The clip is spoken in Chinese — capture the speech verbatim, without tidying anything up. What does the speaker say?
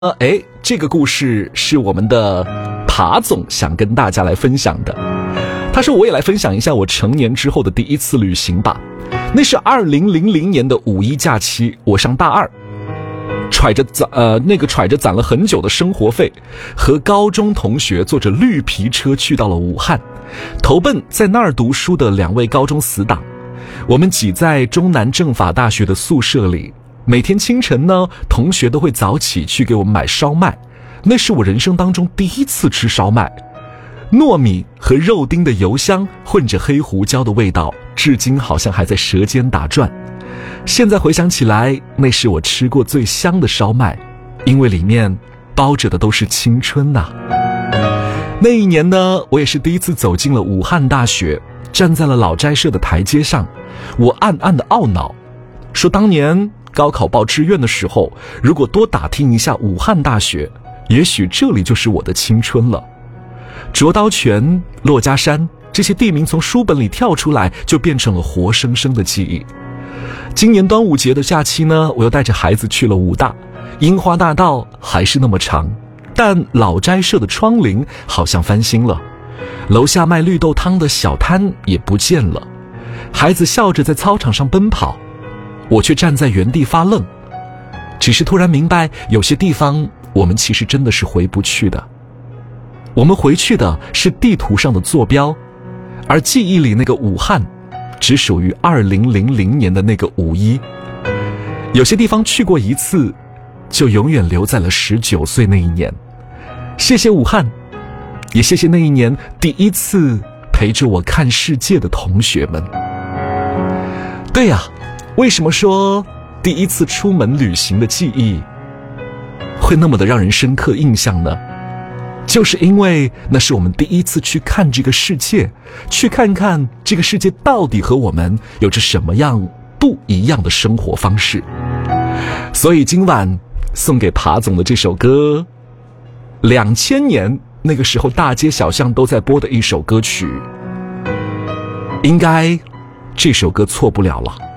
呃，哎，这个故事是我们的爬总想跟大家来分享的。他说我也来分享一下我成年之后的第一次旅行吧。那是二零零零年的五一假期，我上大二，揣着攒呃那个揣着攒了很久的生活费，和高中同学坐着绿皮车去到了武汉，投奔在那儿读书的两位高中死党。我们挤在中南政法大学的宿舍里。每天清晨呢，同学都会早起去给我们买烧麦，那是我人生当中第一次吃烧麦。糯米和肉丁的油香混着黑胡椒的味道，至今好像还在舌尖打转。现在回想起来，那是我吃过最香的烧麦，因为里面包着的都是青春呐。那一年呢，我也是第一次走进了武汉大学，站在了老斋社的台阶上，我暗暗的懊恼，说当年高考报志愿的时候，如果多打听一下武汉大学，也许这里就是我的青春了。卓刀泉、珞珈山这些地名从书本里跳出来，就变成了活生生的记忆。今年端午节的假期呢，我又带着孩子去了武大，樱花大道还是那么长，但老斋社的窗棂好像翻新了，楼下卖绿豆汤的小摊也不见了，孩子笑着在操场上奔跑，我却站在原地发愣。只是突然明白，有些地方我们其实真的是回不去的。我们回去的是地图上的坐标，而记忆里那个武汉只属于二零零零年的那个五一。有些地方去过一次，就永远留在了十九岁那一年。谢谢武汉，也谢谢那一年第一次陪着我看世界的同学们。对呀，为什么说第一次出门旅行的记忆会那么的让人深刻印象呢？就是因为那是我们第一次去看这个世界，去看看这个世界到底和我们有着什么样不一样的生活方式。所以今晚送给爬总的这首歌，两千年那个时候大街小巷都在播的一首歌曲，应该这首歌错不了了。